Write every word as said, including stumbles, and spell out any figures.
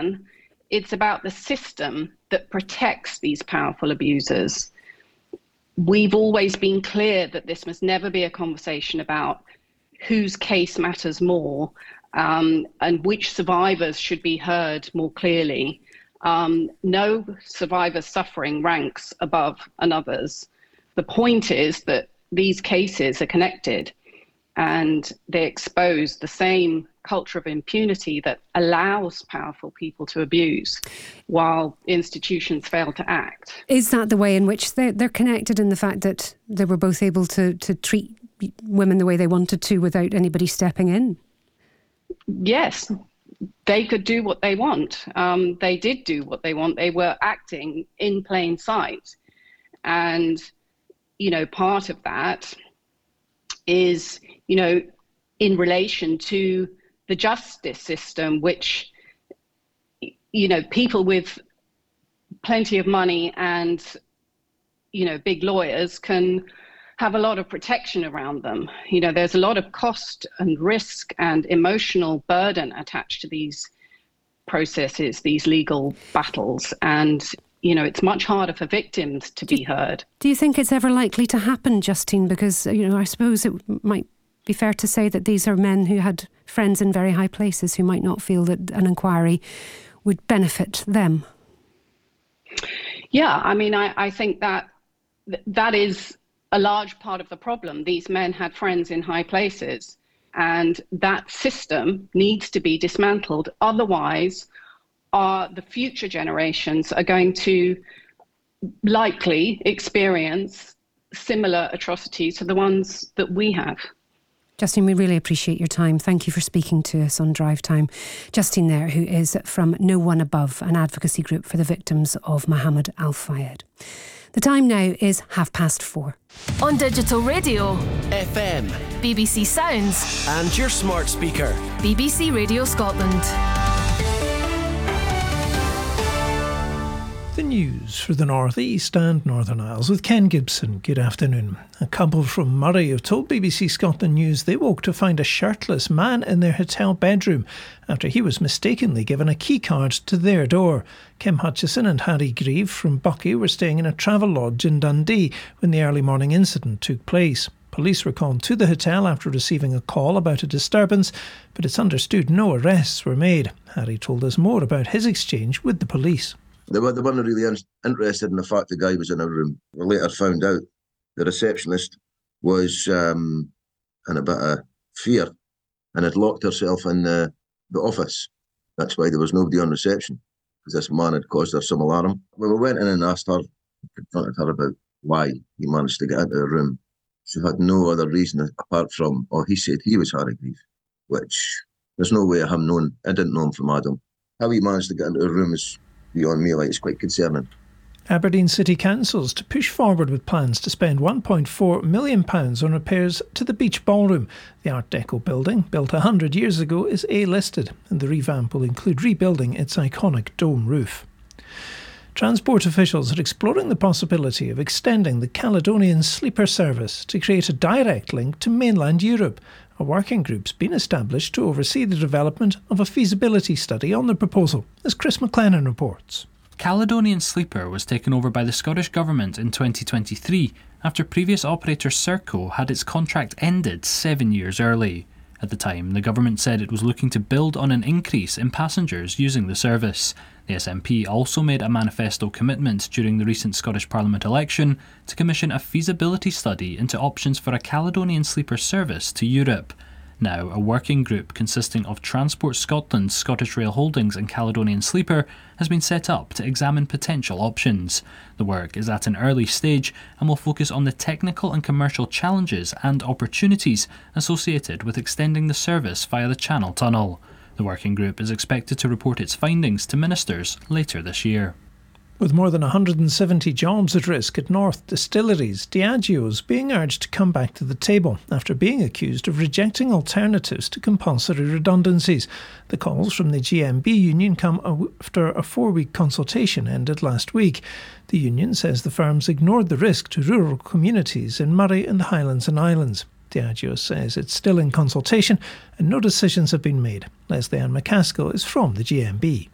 man, it's about the system that protects these powerful abusers. We've always been clear that this must never be a conversation about whose case matters more, um, and which survivors should be heard more clearly. Um, no survivor's suffering ranks above another's. The point is that these cases are connected, and they expose the same culture of impunity that allows powerful people to abuse while institutions fail to act. Is that the way in which they're, they're connected, in the fact that they were both able to, to treat women the way they wanted to without anybody stepping in? Yes, they could do what they want. Um, they did do what they want. They were acting in plain sight. And, you know, part of that is, you know, in relation to the justice system, which, you know, people with plenty of money and, you know, big lawyers can have a lot of protection around them. You know, there's a lot of cost and risk and emotional burden attached to these processes, these legal battles. And, you know, it's much harder for victims to be heard. Do you think it's ever likely to happen, Justine? Because, you know, I suppose it might be fair to say that these are men who had friends in very high places who might not feel that an inquiry would benefit them. Yeah, I mean, I, I think that that is a large part of the problem. These men had friends in high places, and that system needs to be dismantled. Otherwise, our, the future generations are going to likely experience similar atrocities to the ones that we have. Justine, we really appreciate your time. Thank you for speaking to us on Drive Time. Justine there, who is from No One Above, an advocacy group for the victims of Mohammed Al Fayed. The time now is half past four. On digital radio, F M, B B C Sounds, and your smart speaker, B B C Radio Scotland. The news for the North East and Northern Isles with Ken Gibson. Good afternoon. A couple from Murray have told B B C Scotland News they woke to find a shirtless man in their hotel bedroom after he was mistakenly given a key card to their door. Kim Hutchison and Harry Grieve from Buckie were staying in a travel lodge in Dundee when the early morning incident took place. Police were called to the hotel after receiving a call about a disturbance, but it's understood no arrests were made. Harry told us more about his exchange with the police. They, were, they weren't really in, interested in the fact the guy was in a room. We later found out the receptionist was um, in a bit of fear and had locked herself in the, the office. That's why there was nobody on reception, because this man had caused her some alarm. When we went in and asked her, confronted her about why he managed to get into the room, she had no other reason apart from, oh, he said he was Harry Grieve, which there's no way of him knowing. I didn't know him from Adam. How he managed to get into the room is beyond me, like, it's quite concerning. Aberdeen City Council's to push forward with plans to spend one point four million pounds on repairs to the Beach Ballroom. The Art Deco building, built one hundred years ago, is A-listed, and the revamp will include rebuilding its iconic dome roof. Transport officials are exploring the possibility of extending the Caledonian Sleeper service to create a direct link to mainland Europe. A working group's been established to oversee the development of a feasibility study on the proposal, as Chris McLennan reports. Caledonian Sleeper was taken over by the Scottish Government in twenty twenty-three after previous operator Serco had its contract ended seven years early. At the time, the government said it was looking to build on an increase in passengers using the service. The S N P also made a manifesto commitment during the recent Scottish Parliament election to commission a feasibility study into options for a Caledonian Sleeper service to Europe. Now, a working group consisting of Transport Scotland, Scottish Rail Holdings and Caledonian Sleeper has been set up to examine potential options. The work is at an early stage and will focus on the technical and commercial challenges and opportunities associated with extending the service via the Channel Tunnel. The working group is expected to report its findings to ministers later this year. With more than one hundred seventy jobs at risk at North Distilleries, Diageo is being urged to come back to the table after being accused of rejecting alternatives to compulsory redundancies. The calls from the G M B union come after a four-week consultation ended last week. The union says the firms ignored the risk to rural communities in Moray and the Highlands and Islands. Diageo says it's still in consultation and no decisions have been made. Leslie Ann McCaskill is from the G M B.